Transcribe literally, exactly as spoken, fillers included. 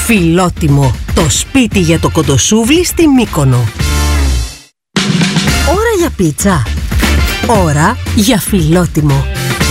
Φιλότιμο, το σπίτι για το κοντοσούβλι στη Μύκονο. Ώρα για πίτσα. Ώρα για Φιλότιμο.